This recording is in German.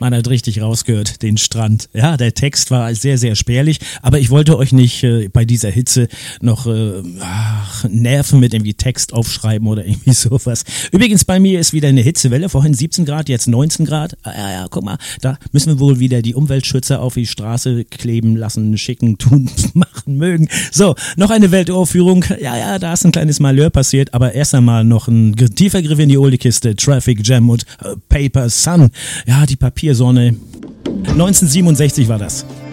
Man hat richtig rausgehört, den Strand. Ja, der Text war sehr, sehr spärlich, aber ich wollte euch nicht bei dieser Hitze noch nerven mit irgendwie Text aufschreiben oder irgendwie sowas. Übrigens, bei mir ist wieder eine Hitzewelle, vorhin 17 Grad, jetzt 19 Grad. Ja, guck mal, da müssen wir wohl wieder die Umweltschützer auf die Straße kleben lassen, schicken, tun, machen mögen. So, noch eine Weltaufführung. Ja, da ist ein kleines Malheur passiert, aber erst einmal noch ein tiefer Griff in die Oldie-Kiste. Traffic Jam und Paper Sun. Ja, die Papiersonne. 1967 war das.